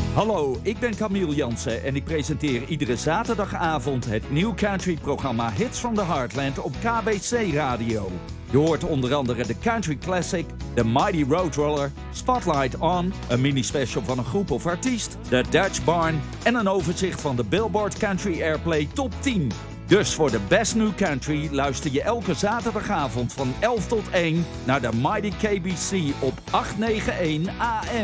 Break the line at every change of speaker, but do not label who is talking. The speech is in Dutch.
Hallo, ik ben Camille Jansen en ik presenteer iedere zaterdagavond het New Country-programma Hits from the Heartland op KBC Radio. Je hoort onder andere de Country Classic, de Mighty Roadrunner, Spotlight On, een mini-special van een groep of artiest, de Dutch Barn en een overzicht van de Billboard Country Airplay Top 10. Dus voor de Best New Country luister je elke zaterdagavond van 11 tot 1 naar de Mighty KBC op 891 AM.